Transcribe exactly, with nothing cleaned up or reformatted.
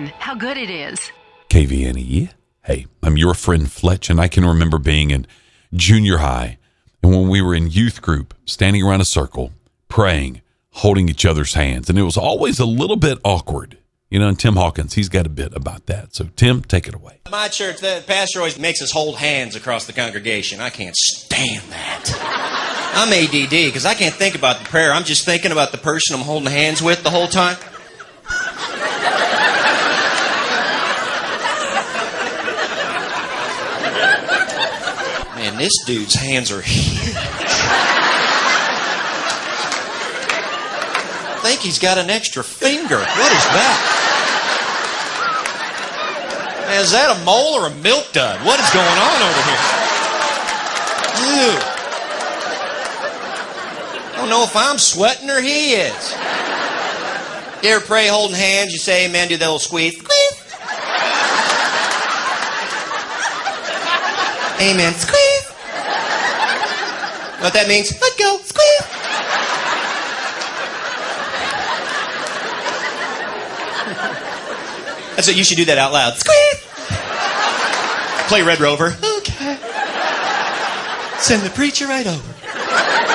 N, how good it is. K V N E. Hey, I'm your friend Fletch, and I can remember being in junior high, and when we were in youth group, standing around a circle, praying, holding each other's hands, and it was always a little bit awkward. You know, and Tim Hawkins, he's got a bit about that. So, Tim, take it away. My church, the pastor always makes us hold hands across the congregation. I can't stand that. I'm A D D because I can't think about the prayer. I'm just thinking about the person I'm holding hands with the whole time. Man, this dude's hands are huge. I think he's got an extra finger. What is that? Man, is that a mole or a milk dud? What is going on over here? Ew. I don't know if I'm sweating or he is. You ever pray holding hands? You say amen, do that little squeeze. Squeeze. Amen. Squeeze. You know what that means? Let go. Squeeze. That's what you should do that out loud. Squeeze. Play Red Rover. Okay. Send the preacher right over.